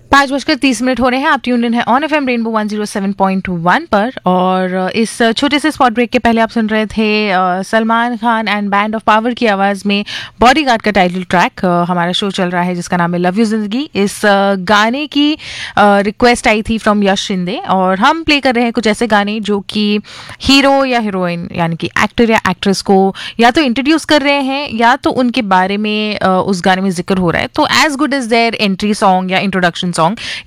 5:30 हो रहे हैं। आप ट्यून्ड इन है ऑन एफएम रेनबो 107.1 पर। और इस छोटे से स्पॉट ब्रेक के पहले आप सुन रहे थे Salman Khan and band of power की आवाज़ में बॉडीगार्ड का टाइटल ट्रैक। हमारा शो चल रहा है जिसका नाम है लव यू जिंदगी। इस गाने की रिक्वेस्ट आई थी फ्रॉम यश शिंदे और हम प्ले कर रहे हैं कुछ ऐसे गाने जो कि हीरो या हीरोइन यानी कि एक्टर या एक्ट्रेस को या तो इंट्रोड्यूस कर रहे हैं या तो उनके बारे में उस गाने में जिक्र हो रहा है। तो as good is there entry song या इंट्रोडक्शन सॉन्ग